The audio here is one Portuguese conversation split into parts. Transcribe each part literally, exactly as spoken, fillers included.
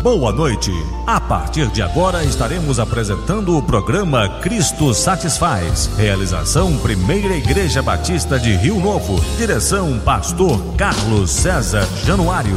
boa noite. A partir de agora estaremos apresentando o programa Cristo Satisfaz. Realização Primeira Igreja Batista de Rio Novo. Direção Pastor Carlos César Januário.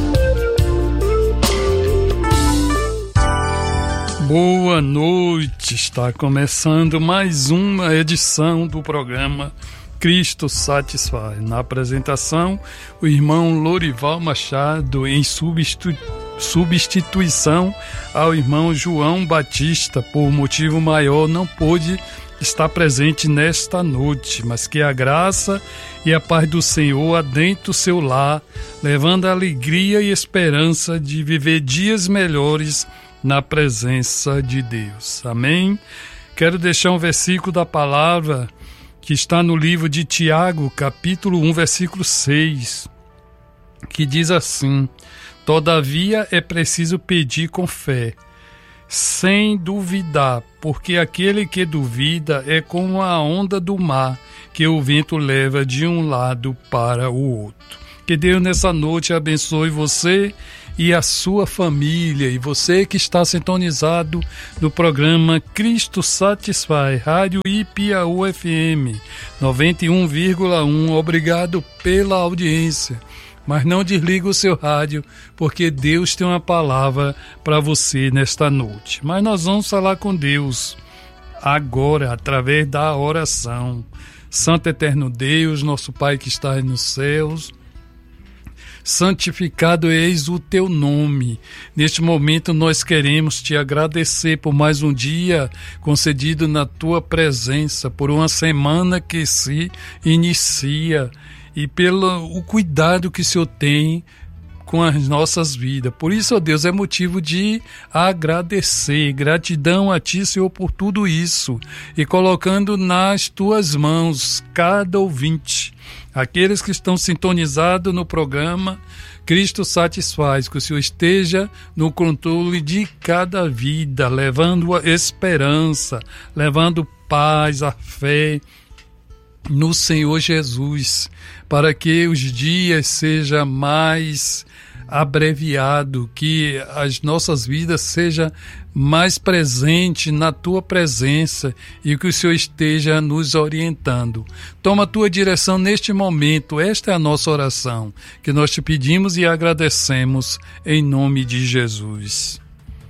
Boa noite, está começando mais uma edição do programa Cristo Satisfaz. Na apresentação, o irmão Lorival Machado, em substitu... substituição ao irmão João Batista, por motivo maior, não pôde estar presente nesta noite, mas que a graça e a paz do Senhor adentre o seu lar, levando a alegria e esperança de viver dias melhores na presença de Deus. Amém? Quero deixar um versículo da palavra que está no livro de Tiago, capítulo um, versículo seis, que diz assim: todavia é preciso pedir com fé, sem duvidar, porque aquele que duvida é como a onda do mar, que o vento leva de um lado para o outro. Que Deus nessa noite abençoe você e a sua família, e você que está sintonizado no programa Cristo Satisfaz, Rádio Ipiaú F M noventa e um vírgula um. Obrigado pela audiência, mas não desliga o seu rádio, porque Deus tem uma palavra para você nesta noite. Mas nós vamos falar com Deus agora, através da oração. Santo Eterno Deus, nosso Pai que está nos céus, santificado eis o teu nome. Neste momento nós queremos te agradecer por mais um dia concedido na tua presença, por uma semana que se inicia e pelo o cuidado que o Senhor tem com as nossas vidas. Por isso, ó Deus, é motivo de agradecer, gratidão a Ti, Senhor, por tudo isso, e colocando nas Tuas mãos cada ouvinte, aqueles que estão sintonizados no programa Cristo Satisfaz, que o Senhor esteja no controle de cada vida, levando a esperança, levando paz, a fé no Senhor Jesus, para que os dias sejam mais abreviados, que as nossas vidas sejam mais presentes na Tua presença e que o Senhor esteja nos orientando. Toma a Tua direção neste momento, esta é a nossa oração, que nós te pedimos e agradecemos em nome de Jesus.